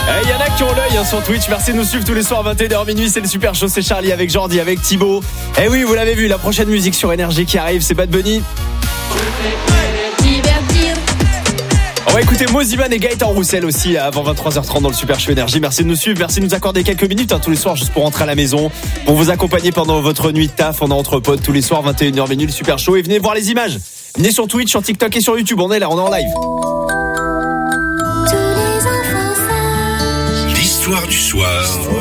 Il y en a qui ont l'œil sur Twitch. Merci de nous suivre tous les soirs 21h minuit. C'est le Super Show, c'est Charlie avec Jordi, avec Thibaut. Et oui, vous l'avez vu, la prochaine musique sur Énergie qui arrive, c'est Bad Bunny. On va écouter Moziman et Gaëtan Roussel aussi avant 23h30 dans le Super Show Énergie. Merci de nous suivre, merci de nous accorder quelques minutes tous les soirs juste pour rentrer à la maison, pour vous accompagner pendant votre nuit de taf. On est entre potes tous les soirs 21h minuit le Super Show et venez voir les images. Venez sur Twitch, sur TikTok et sur YouTube. On est là, on est en live. L'histoire du soir.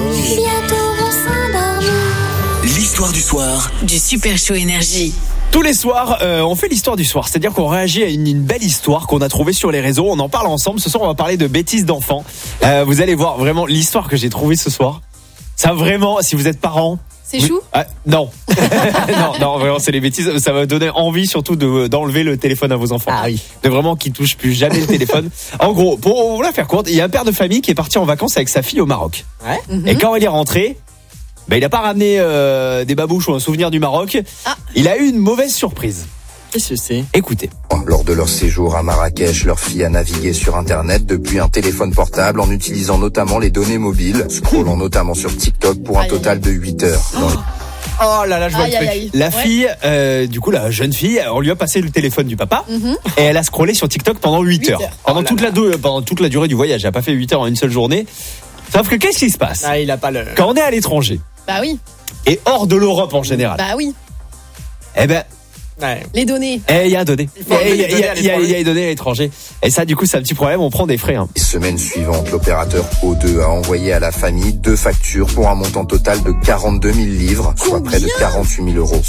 L'histoire du soir du Super Show Énergie. Tous les soirs, on fait l'histoire du soir, c'est-à-dire qu'on réagit à une belle histoire qu'on a trouvée sur les réseaux. On en parle ensemble. Ce soir, on va parler de bêtises d'enfants. Vous allez voir vraiment l'histoire que j'ai trouvée ce soir. Ça vraiment, si vous êtes parents. C'est chou ? Non. non, vraiment, c'est les bêtises. Ça va donner envie surtout d'enlever le téléphone à vos enfants. Ah oui. De vraiment qu'ils touchent plus jamais le téléphone. En gros, pour vous la faire courte, il y a un père de famille qui est parti en vacances avec sa fille au Maroc. Ouais. Et quand il est rentré, il n'a pas ramené des babouches ou un souvenir du Maroc. Il a eu une mauvaise surprise. Qu'est-ce que c'est ? Écoutez. Lors de leur séjour à Marrakech, leur fille a navigué sur Internet depuis un téléphone portable en utilisant notamment les données mobiles, scrollant notamment sur TikTok pour un total de 8 heures. Oh là là, je vois le truc. La fille, du coup, la jeune fille, on lui a passé le téléphone du papa et elle a scrollé sur TikTok pendant 8 heures. Pendant toute la durée du voyage. Elle n'a pas fait 8 heures en une seule journée. Sauf que qu'est-ce qui se passe ? Il a pas le... Quand on est à l'étranger. Bah oui. Et hors de l'Europe en général. Bah oui. Eh ben... Ouais. Les données. Il y a données. Il y a les données à l'étranger. Et ça, du coup, c'est un petit problème. On prend des frais. Les semaines suivantes, l'opérateur O2 a envoyé à la famille 2 factures pour un montant total de 42 000 livres, soit près de 48 000 euros.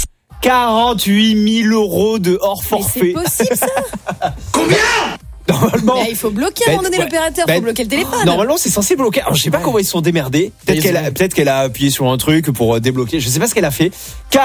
48 000 euros de hors forfait. Mais c'est possible ça ? Combien ? Normalement, il faut bloquer à un moment donné l'opérateur, faut bloquer le téléphone. Normalement, c'est censé bloquer. Alors, je sais pas comment ils se sont démerdés. Peut-être qu'elle a appuyé sur un truc pour débloquer. Je sais pas ce qu'elle a fait.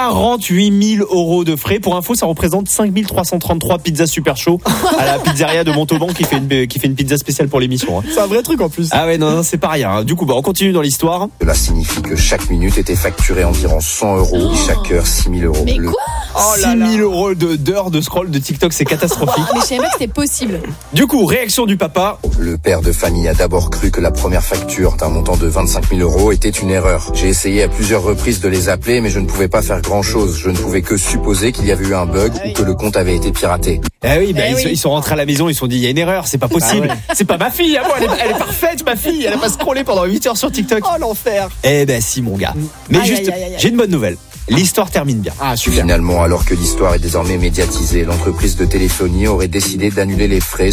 48 000 euros de frais. Pour info, ça représente 5 333 pizzas super chaud à la pizzeria de Montauban qui fait une pizza spéciale pour l'émission. C'est un vrai truc en plus. Ah ouais, non, c'est pas rien. Du coup, on continue dans l'histoire. Cela signifie que chaque minute était facturée environ 100 euros et chaque heure 6 000 euros. Mais quoi ? 6 000 euros d'heures de scroll de TikTok, c'est catastrophique. Mais je savais pas que c'était possible. Du coup, réaction du papa. Le père de famille a d'abord cru que la première facture d'un montant de 25 000 euros était une erreur. J'ai essayé à plusieurs reprises de les appeler, mais je ne pouvais pas faire grand-chose. Je ne pouvais que supposer qu'il y avait eu un bug ou que le compte avait été piraté. Ils sont rentrés à la maison, ils se sont dit, il y a une erreur, c'est pas possible. C'est pas ma fille, moi, elle est parfaite, ma fille. Elle a pas scrollé pendant 8 heures sur TikTok. Oh, l'enfer. Eh ben si, mon gars. Mais j'ai une bonne nouvelle. L'histoire termine bien. Super. Finalement, alors que l'histoire est désormais médiatisée, l'entreprise de téléphonie aurait décidé d'annuler les frais.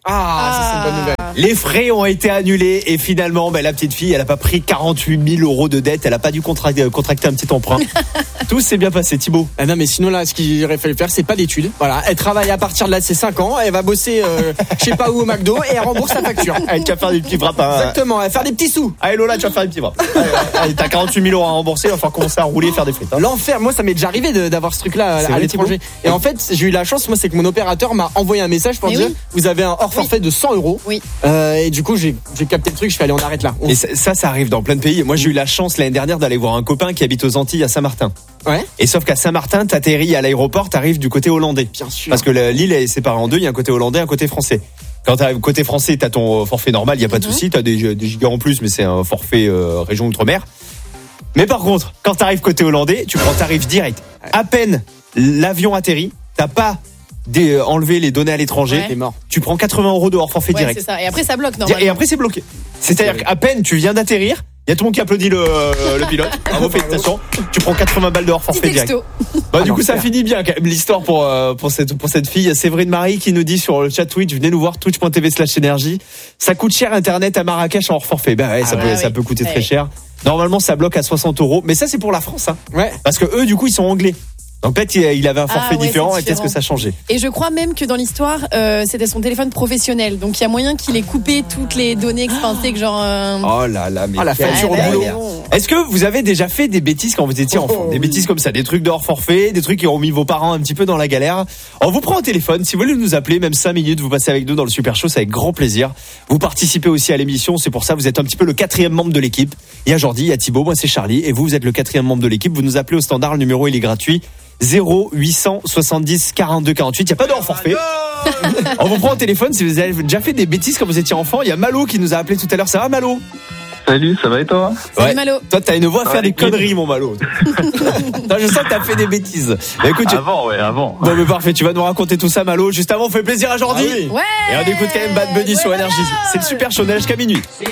Ça c'est une bonne nouvelle. Les frais ont été annulés et finalement, la petite fille, elle a pas pris 48 000 euros de dette, elle a pas dû contracter un petit emprunt. Tout s'est bien passé, Thibaut. Non, mais sinon là, ce qu'il aurait fallu faire, c'est pas d'études. Voilà, elle travaille à partir de là de ses 5 ans, elle va bosser, je sais pas où au McDo et elle rembourse sa facture. Tu vas faire des petits frappes. Exactement, elle va faire des petits sous. Allez Lola, tu vas faire des petits frappes. Allez, t'as 48 000 euros à rembourser, il va falloir commencer à rouler et faire des frites. L'enfer, moi ça m'est déjà arrivé d'avoir ce truc-là à l'étranger. Et en fait, j'ai eu la chance, moi c'est que mon opérateur m'a envoyé un message pour dire vous avez un hors forfait de 100 euros. Oui. Et du coup, j'ai capté le truc, je fais allez, on arrête là. Et ça arrive dans plein de pays. Moi, j'ai eu la chance l'année dernière d'aller voir un copain qui habite aux Antilles à Saint-Martin. Ouais. Et sauf qu'à Saint-Martin, t'atterris à l'aéroport, t'arrives du côté hollandais. Bien sûr. Parce que l'île est séparée en deux, il y a un côté hollandais, un côté français. Quand t'arrives côté français, t'as ton forfait normal, il y a pas de souci, t'as des gigas en plus, mais c'est un forfait région outre-mer. Mais par contre, quand t'arrives côté hollandais, tu prends tarif direct. À peine l'avion atterrit, t'as pas enlever les données à l'étranger, t'es mort. Tu prends 80 euros de hors forfait direct. C'est ça. Et après ça bloque normalement. Et après c'est bloqué. C'est-à-dire qu'à peine tu viens d'atterrir, il y a tout le monde qui applaudit le pilote. Bravo, félicitations. Tu prends 80 balles de hors forfait direct. Du coup ça finit bien quand même l'histoire pour cette fille. Séverine Marie qui nous dit sur le chat Twitch, venez nous voir twitch.tv/énergie. Ça coûte cher internet à Marrakech en hors forfait. Ça peut coûter très cher. Normalement ça bloque à 60 euros, mais ça c'est pour la France parce que eux du coup ils sont anglais. Donc peut-être il avait un forfait différent et peut-être que ça changeait. Et je crois même que dans l'histoire, c'était son téléphone professionnel. Donc il y a moyen qu'il ait coupé toutes les données expansées que genre... Oh là là, mais la facture au boulot. Est-ce que vous avez déjà fait des bêtises quand vous étiez enfant? Des bêtises comme ça, des trucs de hors forfait, des trucs qui ont mis vos parents un petit peu dans la galère. On vous prend au téléphone, si vous voulez nous appeler, même 5 minutes, vous passez avec nous dans le Super Show, c'est avec grand plaisir. Vous participez aussi à l'émission, c'est pour ça vous êtes un petit peu le 4e membre de l'équipe. Il y a Jordi, il y a Thibaut, moi c'est Charlie, et vous êtes le 4e membre de l'équipe. Vous nous appelez au standard, le numéro il est gratuit. 0870 42 48. Il n'y a pas de hors forfait. On vous prend au téléphone si vous avez déjà fait des bêtises quand vous étiez enfant. Il y a Malo qui nous a appelé tout à l'heure. Ça va, Malo? Salut, ça va et toi? Salut Malo. Toi, t'as une voix à faire des conneries, mon Malo. Non, je sens que t'as fait des bêtises. Bah, écoute, Avant. Bon, mais parfait. Tu vas nous raconter tout ça, Malo. Juste avant, on fait plaisir à Jordi. Ouais. Et on écoute quand même Bad Bunny sur Énergie. C'est le Super Show jusqu'à minuit.